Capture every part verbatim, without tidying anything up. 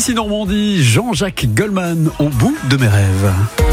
Ici Normandie, Jean-Jacques Goldman, au bout de mes rêves.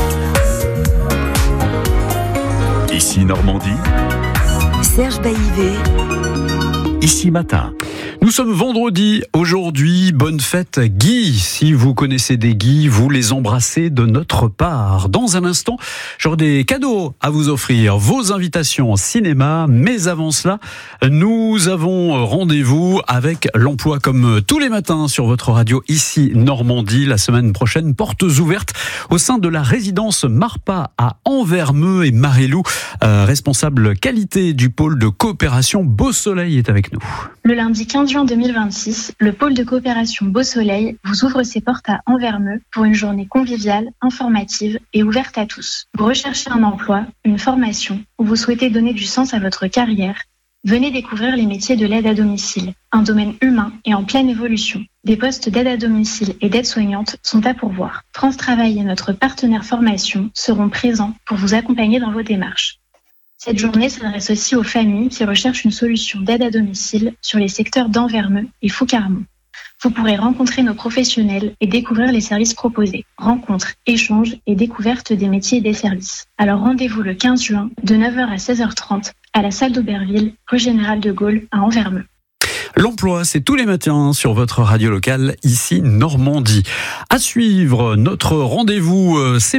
Ici Normandie, Serge Baillivet. Ici Matin. Nous sommes vendredi, aujourd'hui, bonne fête Guy. Si vous connaissez des Guy, vous les embrassez de notre part. Dans un instant, j'aurai des cadeaux à vous offrir, vos invitations au cinéma. Mais avant cela, nous avons rendez-vous avec l'emploi comme tous les matins sur votre radio Ici Normandie. La semaine prochaine, portes ouvertes au sein de la résidence Marpa à Anvermeu, et Marilou, euh, responsable qualité du pôle de coopération Beau Soleil, est avec nous. Le lundi quinze juin deux mille vingt-six, le pôle de coopération Beau Soleil vous ouvre ses portes à Anvermeu pour une journée conviviale, informative et ouverte à tous. Vous recherchez un emploi, une formation, ou vous souhaitez donner du sens à votre carrière, venez découvrir les métiers de l'aide à domicile, un domaine humain et en pleine évolution. Des postes d'aide à domicile et d'aide-soignante sont à pourvoir. France Travail et notre partenaire formation seront présents pour vous accompagner dans vos démarches. Cette journée s'adresse aussi aux familles qui recherchent une solution d'aide à domicile sur les secteurs d'Anvermeu et Foucarmont. Vous pourrez rencontrer nos professionnels et découvrir les services proposés. Rencontres, échanges et découvertes des métiers et des services. Alors rendez-vous le quinze juin de neuf heures à seize heures trente à la salle d'Auberville, rue Général de Gaulle à Anvermeu. L'emploi, c'est tous les matins sur votre radio locale, Ici Normandie. À suivre, notre rendez-vous, euh, c'est